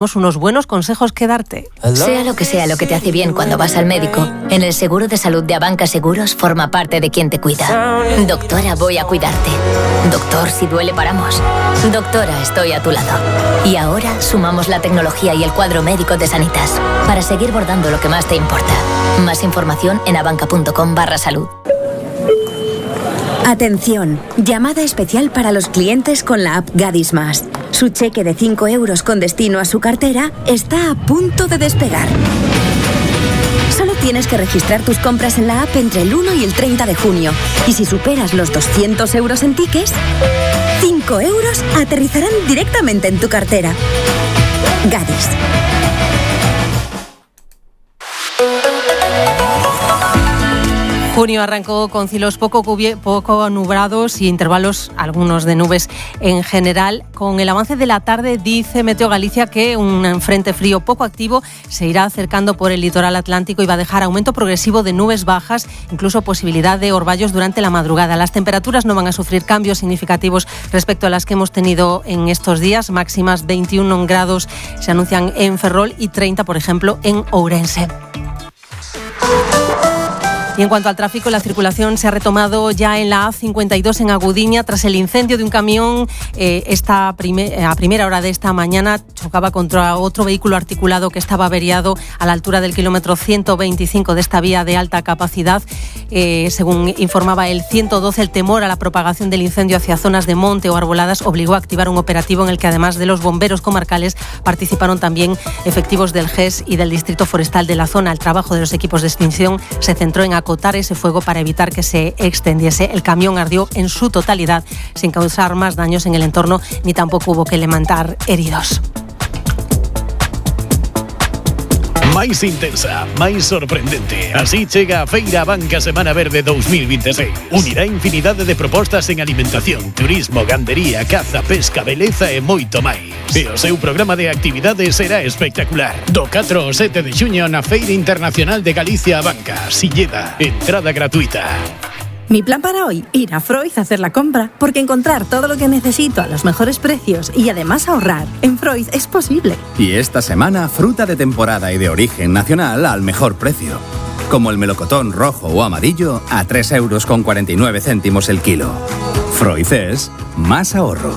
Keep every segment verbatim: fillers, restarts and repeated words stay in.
unos buenos consejos que darte. Sea lo que sea lo que te hace bien cuando vas al médico, en el seguro de salud de Abanca Seguros forma parte de quien te cuida. Doctora, voy a cuidarte. Doctor, si duele paramos. Doctora, estoy a tu lado. Y ahora sumamos la tecnología y el cuadro médico de Sanitas para seguir bordando lo que más te importa. Más información en abanca.com barra salud. Atención, llamada especial para los clientes con la app Gadis Más. Su cheque de cinco euros con destino a su cartera está a punto de despegar. Solo tienes que registrar tus compras en la app entre el uno y el treinta de junio. Y si superas los doscientos euros en tickets, cinco euros aterrizarán directamente en tu cartera. Gadis. Junio arrancó con cielos poco, cubie- poco nublados y intervalos algunos de nubes en general. Con el avance de la tarde dice Meteo Galicia que un frente frío poco activo se irá acercando por el litoral atlántico y va a dejar aumento progresivo de nubes bajas, incluso posibilidad de orvallos durante la madrugada. Las temperaturas no van a sufrir cambios significativos respecto a las que hemos tenido en estos días. Máximas veintiuno grados se anuncian en Ferrol y treinta, por ejemplo, en Ourense. Y en cuanto al tráfico, la circulación se ha retomado ya en la A cincuenta y dos en Agudiña tras el incendio de un camión. Eh, esta prime- a primera hora de esta mañana chocaba contra otro vehículo articulado que estaba averiado a la altura del kilómetro ciento veinticinco de esta vía de alta capacidad. Eh, según informaba el ciento doce, el temor a la propagación del incendio hacia zonas de monte o arboladas obligó a activar un operativo en el que, además de los bomberos comarcales, participaron también efectivos del G E S y del Distrito Forestal de la zona. El trabajo de los equipos de extinción se centró en acotar ese fuego para evitar que se extendiese. El camión ardió en su totalidad sin causar más daños en el entorno, ni tampoco hubo que levantar heridos. Máis intensa, máis sorprendente. Así chega a Feira Abanca Semana Verde dos mil veintiséis. Unirá infinidade de propostas en alimentación, turismo, gandería, caza, pesca, beleza e moito máis. E o seu programa de actividades será espectacular. Do catro ao sete de xuño na Feira Internacional de Galicia Abanca. Silleda, entrada gratuita. Mi plan para hoy, ir a Freud a hacer la compra, porque encontrar todo lo que necesito a los mejores precios y además ahorrar en Freud es posible. Y esta semana, fruta de temporada y de origen nacional al mejor precio. Como el melocotón rojo o amarillo a tres euros con cuarenta y nueve céntimos el kilo. Freud es más ahorro.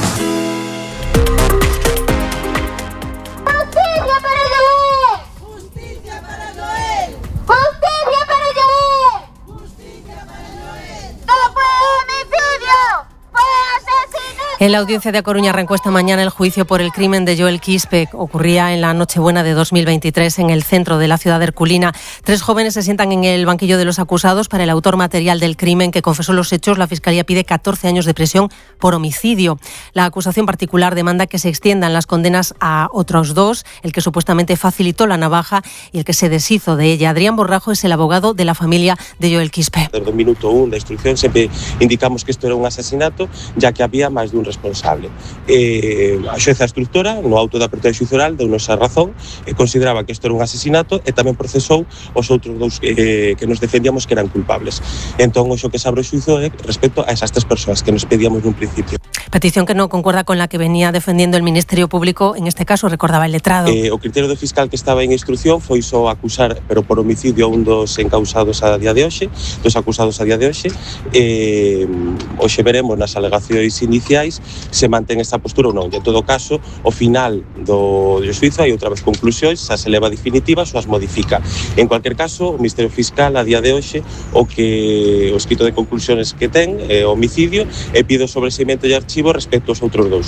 En la audiencia de A Coruña arrancó esta mañana el juicio por el crimen de Joel Quispe. Ocurría en la Nochebuena de dos mil veintitrés en el centro de la ciudad herculina. Tres jóvenes se sientan en el banquillo de los acusados. Para el autor material del crimen que confesó los hechos, la Fiscalía pide catorce años de prisión por homicidio. La acusación particular demanda que se extiendan las condenas a otros dos, el que supuestamente facilitó la navaja y el que se deshizo de ella. Adrián Borrajo es el abogado de la familia de Joel Quispe. Desde el minuto uno da instrucción sempre indicamos que isto era un asesinato, ya que había máis dun responsable. Eh, a xueza instructora, no auto da apertura de xuízo oral, deu-nos a razón e consideraba que isto era un asesinato e tamén procesou os outros dous eh, que nos defendíamos que eran culpables. Entón, o que se abre o xuízo é respecto a esas tres persoas que nos pedíamos nun principio. Petición que no concuerda con la que venía defendiendo el Ministerio Público, en este caso, recordaba el letrado. Eh, o criterio do fiscal que estaba en instrucción foi só acusar, pero por homicidio, a un dos encausados a día de hoxe, dos acusados a día de hoxe. Eh, hoxe veremos nas alegacións iniciais se mantén esta postura ou non. E en todo caso, o final do, do xuízo hai outra vez conclusións, xa se leva definitivas ou as modifica. En cualquier caso, o Ministerio Fiscal a día de hoxe o que o escrito de conclusiones que ten é o homicidio e pide o sobreseimento de archivo respecto aos outros dous.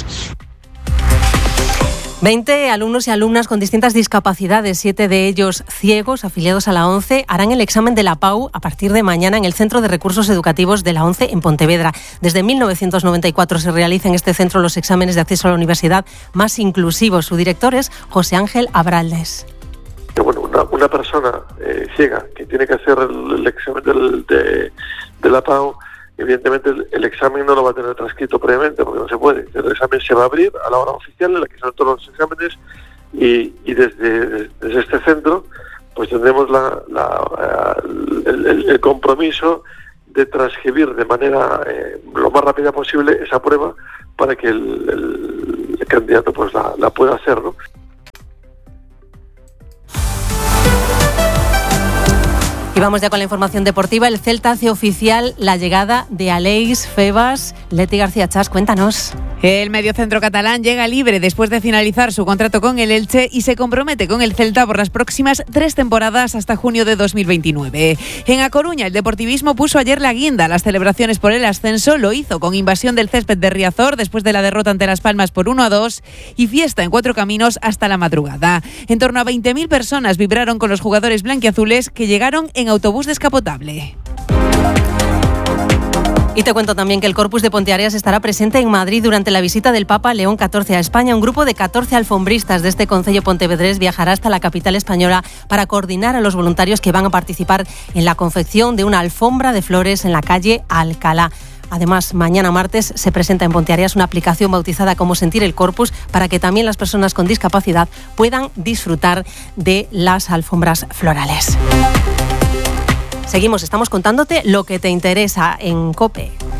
veinte alumnos y alumnas con distintas discapacidades, siete de ellos ciegos, afiliados a la ONCE, harán el examen de la P A U a partir de mañana en el Centro de Recursos Educativos de la ONCE en Pontevedra. Desde mil novecientos noventa y cuatro se realizan en este centro los exámenes de acceso a la universidad más inclusivos. Su director es José Ángel Abraldes. Bueno, una, una persona eh, ciega que tiene que hacer el, el examen del, de, de la P A U, evidentemente el, el examen no lo va a tener transcrito previamente porque no se puede. El examen se va a abrir a la hora oficial en la que son todos los exámenes y, y desde, desde este centro pues tendremos la, la, el, el, el compromiso de transcribir de manera eh, lo más rápida posible esa prueba para que el, el, el candidato pues la, la pueda hacer, ¿no? Y vamos ya con la información deportiva. El Celta hace oficial la llegada de Aleix Febas. Leti García Chas, cuéntanos. El mediocentro catalán llega libre después de finalizar su contrato con el Elche y se compromete con el Celta por las próximas tres temporadas hasta junio de dos mil veintinueve. En A Coruña, el Deportivismo puso ayer la guinda a las celebraciones por el ascenso. Lo hizo con invasión del césped de Riazor después de la derrota ante Las Palmas por uno a dos y fiesta en Cuatro Caminos hasta la madrugada. En torno a veinte mil personas vibraron con los jugadores blanquiazules que llegaron en autobús descapotable. Y te cuento también que el Corpus de Ponteareas estará presente en Madrid durante la visita del Papa León catorce a España. Un grupo de catorce alfombristas de este concello pontevedrés viajará hasta la capital española para coordinar a los voluntarios que van a participar en la confección de una alfombra de flores en la calle Alcalá. Además, mañana martes se presenta en Ponteareas una aplicación bautizada como Sentir el Corpus para que también las personas con discapacidad puedan disfrutar de las alfombras florales. Seguimos, estamos contándote lo que te interesa en COPE.